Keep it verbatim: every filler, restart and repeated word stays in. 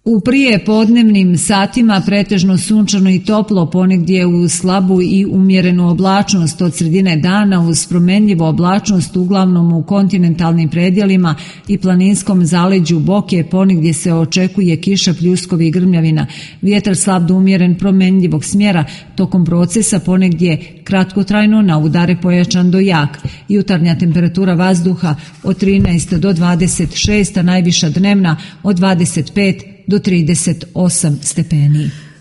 U prije podnevnim satima pretežno sunčano i toplo, ponegdje u slabu i umjerenu oblačnost od sredine dana uz promenljivu oblačnost uglavnom u kontinentalnim predjelima i planinskom zaleđu Boke, ponegdje se očekuje kiša, pljuskovi i grmljavina. Vjetar slab do umjeren promenljivog smjera, tokom procesa ponegdje kratkotrajno, na udare pojačan do jak. Jutarnja temperatura vazduha od trinaest do dvadeset šest, a najviša dnevna od dvadeset pet do trideset osam stepeni.